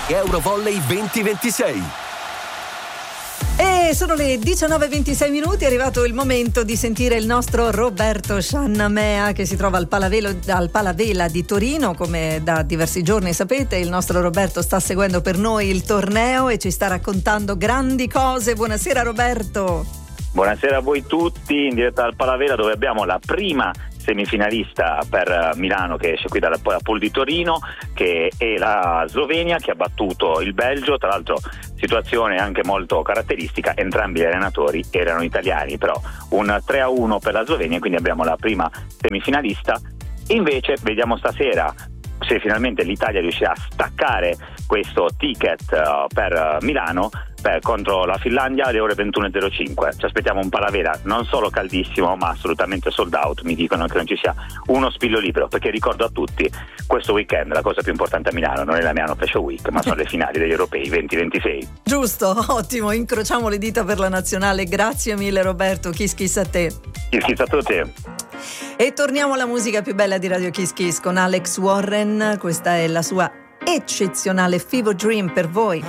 Eurovolley 2026. E sono le 19:26, è arrivato il momento di sentire il nostro Roberto Sciannamea, che si trova al Palavela di Torino. Come da diversi giorni sapete, il nostro Roberto sta seguendo per noi il torneo e ci sta raccontando grandi cose. Buonasera Roberto. Buonasera a voi tutti, in diretta dal Palavela, dove abbiamo la prima semifinalista per Milano che esce qui dalla pool di Torino, che è la Slovenia, che ha battuto il Belgio. Tra l'altro situazione anche molto caratteristica, entrambi gli allenatori erano italiani, però un 3-1 per la Slovenia, quindi abbiamo la prima semifinalista. Invece vediamo stasera se finalmente l'Italia riuscirà a staccare questo ticket per Milano contro la Finlandia alle ore 21:05. Ci aspettiamo un Palavela non solo caldissimo, ma assolutamente sold out. Mi dicono che non ci sia uno spillo libero, perché ricordo a tutti, questo weekend la cosa più importante a Milano non è la Milano Fashion Week, ma sono le finali degli europei 2026. Giusto, ottimo, incrociamo le dita per la nazionale. Grazie mille Roberto, kiss kiss a te. Kiss kiss a tutti. E torniamo alla musica più bella di Radio Kiss Kiss con Alex Warren. Questa è la sua eccezionale Fever Dream per voi.